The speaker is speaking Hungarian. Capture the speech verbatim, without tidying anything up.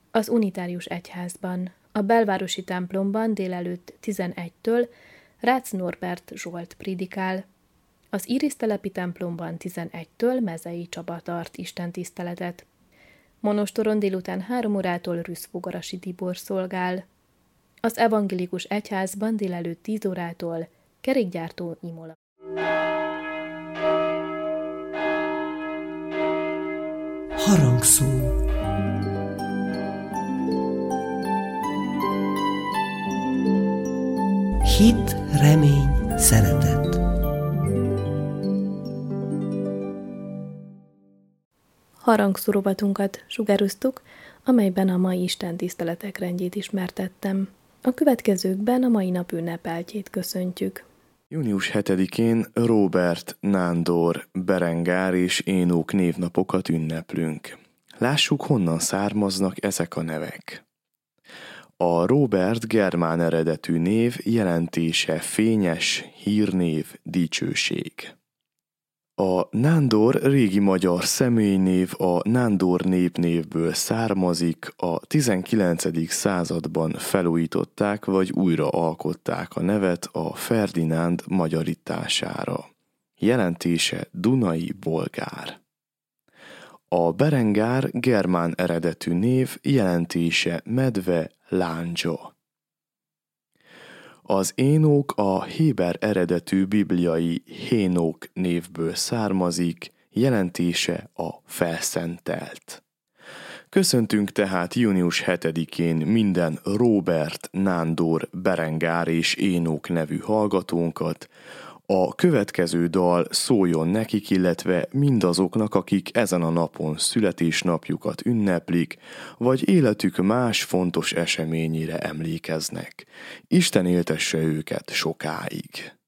Az unitárius egyházban, a belvárosi templomban délelőtt tizenegytől Rácz Norbert Zsolt prédikál. Az Irisztelepi templomban tizenegytől Mezei Csaba tart istentiszteletet. Monostoron délután három órától Rüszfogarasi Tibor szolgál. Az evangélikus egyházban délelőtt tíz órától Kerékgyártó Imola. Harangszó. Hit, remény, szeretet. Harangszó rovatunkat sugároztuk, amelyben a mai istentiszteletek rendjét ismertettem. A következőkben a mai nap ünnepeltjét köszöntjük. június hetedikén Róbert, Nándor, Berengár és Énok névnapokat ünneplünk. Lássuk, honnan származnak ezek a nevek. A Róbert germán eredetű név jelentése fényes, hírnév, dicsőség. A Nándor régi magyar személynév a Nándor népnévből származik, a tizenkilencedik században felújították vagy újra alkották a nevet a Ferdinánd magyarítására. Jelentése dunai bolgár. A Berengár germán eredetű név jelentése medve, lándzsa. Az Énok a héber eredetű bibliai Hénok névből származik, jelentése a felszentelt. Köszöntünk tehát június hetedikén minden Róbert, Nándor, Berengár és Énok nevű hallgatónkat. A következő dal szóljon nekik, illetve mindazoknak, akik ezen a napon születésnapjukat ünneplik, vagy életük más fontos eseményére emlékeznek. Isten éltesse őket sokáig!